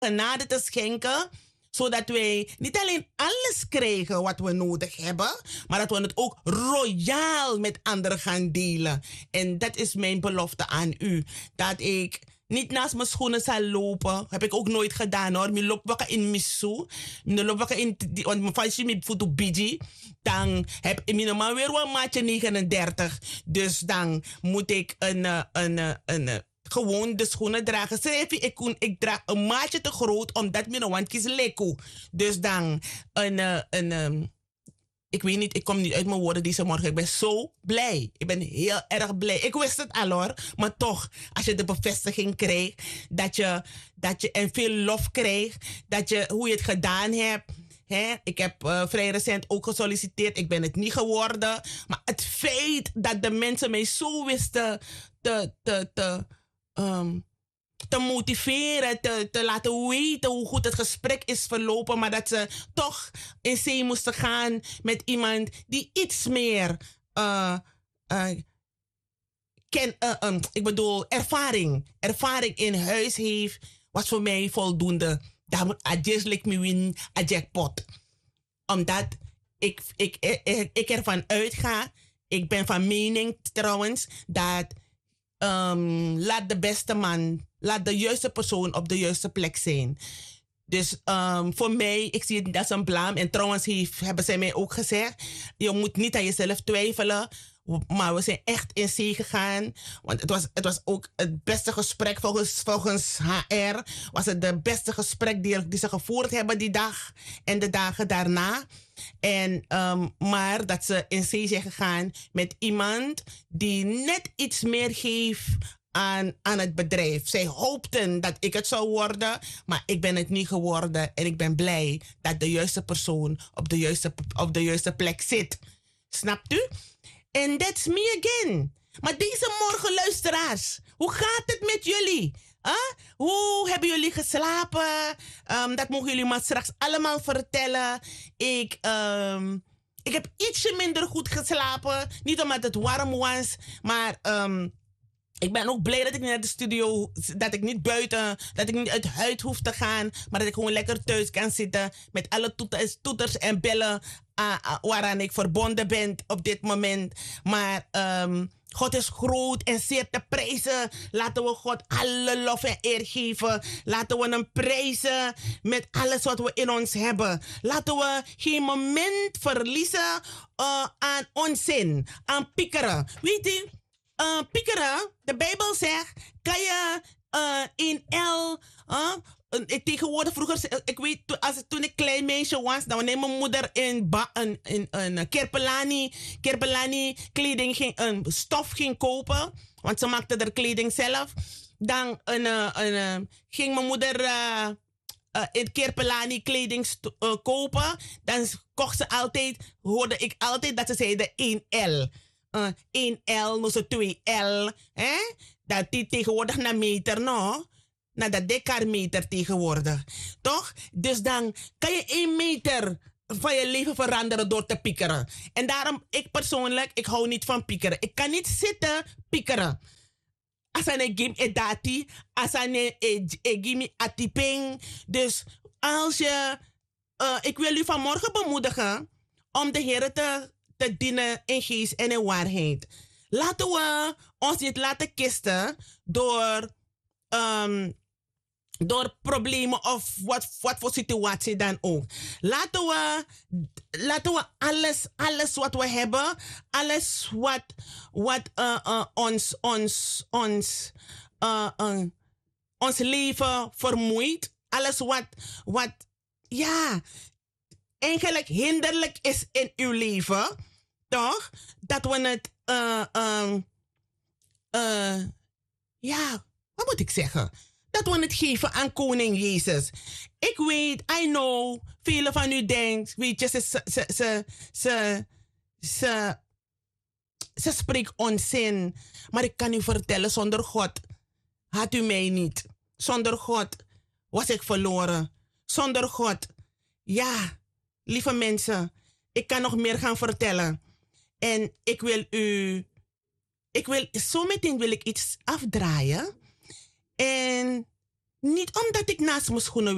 genade te schenken, zodat wij niet alleen alles krijgen wat we nodig hebben, maar dat we het ook royaal met anderen gaan delen. En dat is mijn belofte aan u. Dat ik niet naast mijn schoenen zal lopen. Heb ik ook nooit gedaan hoor. Ik loop wakker in misu. Ik loop wakker in, want mijn vader me voet biji. Dan heb ik normaal weer een maatje 39. Dus dan moet ik gewoon de schoenen dragen. Ik draag een maatje te groot, omdat mijn wand kies lekker. Dus dan ik weet niet, ik kom niet uit mijn woorden deze morgen. Ik ben zo blij. Ik ben heel erg blij. Ik wist het al hoor. Maar toch, als je de bevestiging krijgt, dat je en veel lof krijgt, hoe je het gedaan hebt. Hè? Ik heb vrij recent ook gesolliciteerd. Ik ben het niet geworden. Maar het feit dat de mensen mij zo wisten te motiveren, te laten weten hoe goed het gesprek is verlopen, maar dat ze toch in zee moesten gaan met iemand die iets meer ervaring in huis heeft, was voor mij voldoende. Daar moet like me win a jackpot. Omdat ik ervan uitga, ik ben van mening trouwens, dat laat de beste man, laat de juiste persoon op de juiste plek zijn. Dus voor mij, ik zie het niet als een blaam. En trouwens hebben zij mij ook gezegd, je moet niet aan jezelf twijfelen. Maar we zijn echt in zee gegaan. Want het was ook het beste gesprek volgens HR. Was het de beste gesprek die ze gevoerd hebben die dag en de dagen daarna. En, maar dat ze in zee zijn gegaan met iemand die net iets meer geeft aan het bedrijf. Zij hoopten dat ik het zou worden, maar ik ben het niet geworden. En ik ben blij dat de juiste persoon op de juiste plek zit. Snapt u? En that's me again. Maar deze morgen, luisteraars, hoe gaat het met jullie? Hoe hebben jullie geslapen? Dat mogen jullie maar straks allemaal vertellen. Ik heb ietsje minder goed geslapen. Niet omdat het warm was, maar ik ben ook blij dat ik niet naar de studio, dat ik niet buiten, dat ik niet uit huis hoef te gaan, maar dat ik gewoon lekker thuis kan zitten met alle toeters en bellen waaraan ik verbonden ben op dit moment. Maar God is groot en zeer te prijzen. Laten we God alle lof en eer geven. Laten we hem prijzen met alles wat we in ons hebben. Laten we geen moment verliezen aan onzin, aan piekeren. Weet je? Piekeren, de Bijbel zegt, kan je in tegenwoordig vroeger, ik weet, toen ik klein meisje was, dan wanneer mijn moeder een Kerpelani kleding stof ging kopen, want ze maakte er kleding zelf, dan ging mijn moeder in Kerpelani kleding kopen, dan kocht ze altijd, hoorde ik altijd dat ze zeiden 1L. 1L, nog zo 2L. Dat die tegenwoordig naar meter, no? Naar dat decameter tegenwoordig. Toch? Dus dan kan je 1 meter van je leven veranderen door te piekeren. En daarom, ik persoonlijk, ik hou niet van piekeren. Ik kan niet zitten piekeren. Asane gim edati, asane gimi atiping. Dus als je, ik wil u vanmorgen bemoedigen om de Heer te dienen in geest en in waarheid. Laten we ons niet laten kisten door problemen of wat voor situatie dan ook. Laten we alles wat we hebben, alles wat ons leven vermoeit, alles wat ja, eigenlijk hinderlijk is in uw leven, toch? Dat we het, ja, wat moet ik zeggen? Dat we het geven aan koning Jezus. Ik weet, I know, velen van u denken, weet je, ze spreekt onzin. Maar ik kan u vertellen, zonder God had u mij niet. Zonder God was ik verloren. Zonder God, ja, lieve mensen, ik kan nog meer gaan vertellen. En zometeen wil ik iets afdraaien. En niet omdat ik naast mijn schoenen